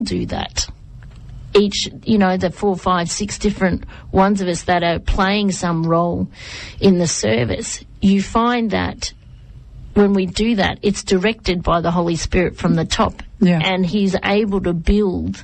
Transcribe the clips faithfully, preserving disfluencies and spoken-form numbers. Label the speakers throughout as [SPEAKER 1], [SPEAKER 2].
[SPEAKER 1] do that. Each, you know, the four, five, six different ones of us that are playing some role in the service, you find that when we do that, it's directed by the Holy Spirit from the top.
[SPEAKER 2] Yeah.
[SPEAKER 1] And he's able to build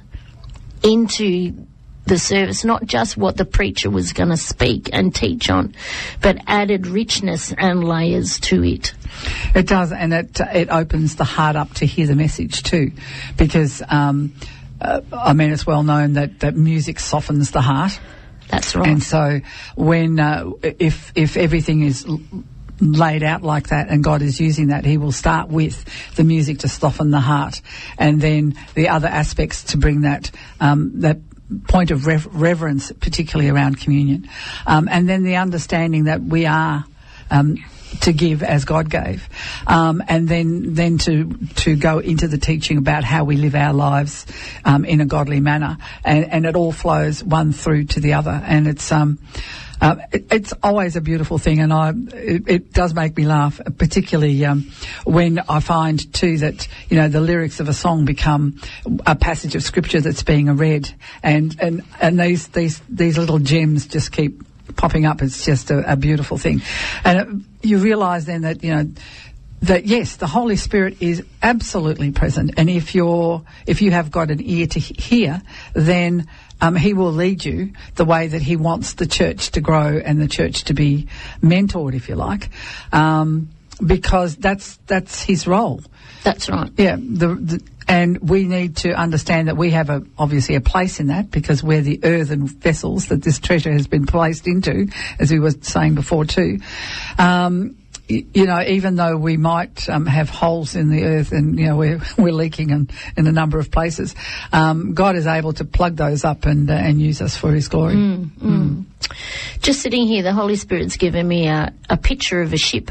[SPEAKER 1] into the service, not just what the preacher was going to speak and teach on, but added richness and layers to it.
[SPEAKER 2] It does, and it it opens the heart up to hear the message too, because um, uh, I mean it's well known that, that music softens the heart.
[SPEAKER 1] That's right.
[SPEAKER 2] And so when uh, if if everything is l- laid out like that and God is using that, he will start with the music to soften the heart, and then the other aspects to bring that um, that point of rev- reverence, particularly around communion, um, and then the understanding that we are um, to give as God gave, um, and then then to to go into the teaching about how we live our lives um, in a godly manner, and, and it all flows one through to the other, and it's um. Uh, it, it's always a beautiful thing, and I it, it does make me laugh, particularly um, when I find too that you know the lyrics of a song become a passage of scripture that's being read, and and and these these these little gems just keep popping up. It's just a, a beautiful thing, and it, you realise then that you know. That yes, the Holy Spirit is absolutely present, and if you're if you have got an ear to hear, then um, He will lead you the way that He wants the church to grow and the church to be mentored, if you like, um, because that's that's His role.
[SPEAKER 1] That's right.
[SPEAKER 2] Yeah, the, the and we need to understand that we have a obviously a place in that, because we're the earthen vessels that this treasure has been placed into, as we were saying before too. Um, You know, even though we might um, have holes in the earth and, you know, we're, we're leaking in, in a number of places, um, God is able to plug those up and uh, and use us for His glory.
[SPEAKER 1] Mm, mm. Mm. Just sitting here, the Holy Spirit's given me a, a picture of a ship.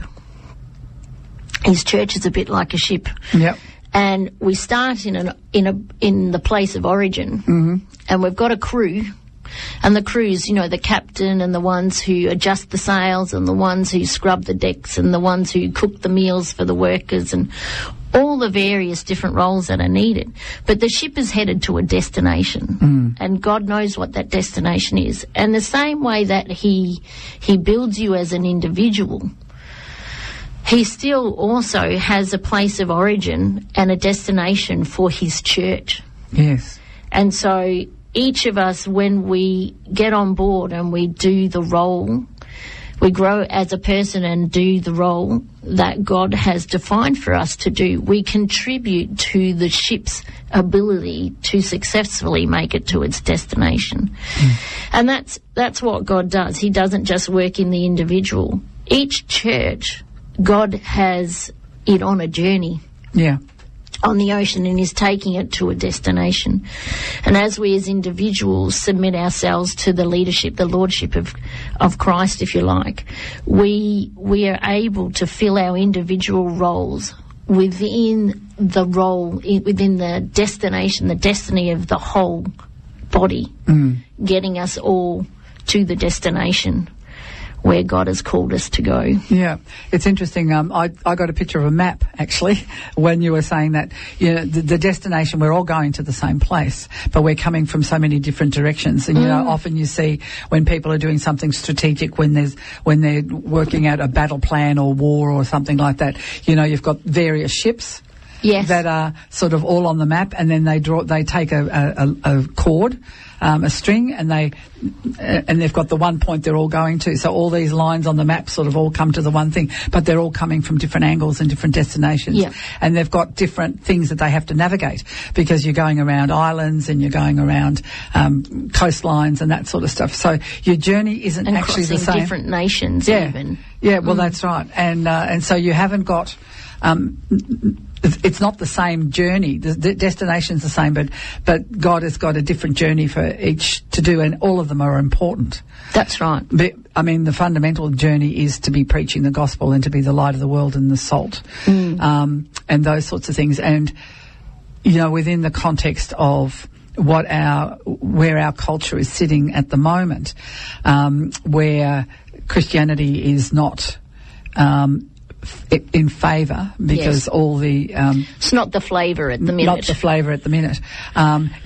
[SPEAKER 1] His church is a bit like a ship.
[SPEAKER 2] Yep.
[SPEAKER 1] And we start in, an, in, a, in the place of origin,
[SPEAKER 2] mm-hmm.
[SPEAKER 1] and we've got a crew. And the crews, you know, the captain and the ones who adjust the sails and the ones who scrub the decks and the ones who cook the meals for the workers and all the various different roles that are needed. But the ship is headed to a destination,
[SPEAKER 2] mm.
[SPEAKER 1] and God knows what that destination is. And the same way that he he builds you as an individual, He still also has a place of origin and a destination for His church.
[SPEAKER 2] Yes.
[SPEAKER 1] And so each of us, when we get on board and we do the role, we grow as a person and do the role that God has defined for us to do, we contribute to the ship's ability to successfully make it to its destination. Mm. And that's that's what God does. He doesn't just work in the individual. Each church, God has it on a journey.
[SPEAKER 2] Yeah.
[SPEAKER 1] On the ocean, and is taking it to a destination. And as we as individuals submit ourselves to the leadership, the lordship of of Christ, if you like, we we are able to fill our individual roles within the role, within the destination, the destiny of the whole body,
[SPEAKER 2] mm.
[SPEAKER 1] getting us all to the destination where God has called us to go.
[SPEAKER 2] Yeah, it's interesting. Um, I, I got a picture of a map, actually, when you were saying that, you know, the, the destination, we're all going to the same place, but we're coming from so many different directions. And, you mm. know, often you see when people are doing something strategic, when there's, when they're working out a battle plan or war or something like that, you know, you've got various ships.
[SPEAKER 1] Yes.
[SPEAKER 2] That are sort of all on the map, and then they draw, they take a, a, a cord, um, a string, and they, uh, and they've got the one point they're all going to. So all these lines on the map sort of all come to the one thing, but they're all coming from different angles and different destinations.
[SPEAKER 1] Yeah.
[SPEAKER 2] And they've got different things that they have to navigate, because you're going around islands and you're going around um, coastlines and that sort of stuff. So your journey isn't
[SPEAKER 1] and
[SPEAKER 2] actually the same.
[SPEAKER 1] Different nations,
[SPEAKER 2] yeah.
[SPEAKER 1] even.
[SPEAKER 2] Yeah. Well,
[SPEAKER 1] mm.
[SPEAKER 2] that's right. And uh, and so you haven't got. Um, it's not the same journey. The destination's the same, but but God has got a different journey for each to do, and all of them are important.
[SPEAKER 1] That's right.
[SPEAKER 2] But, I mean, the fundamental journey is to be preaching the gospel and to be the light of the world and the salt,
[SPEAKER 1] mm.
[SPEAKER 2] um, and those sorts of things. And, you know, within the context of what our where our culture is sitting at the moment, um, where Christianity is not um, f- in favour because
[SPEAKER 1] Yes.
[SPEAKER 2] all the um,
[SPEAKER 1] It's not the flavour at the minute.
[SPEAKER 2] not the flavour at the minute. Um,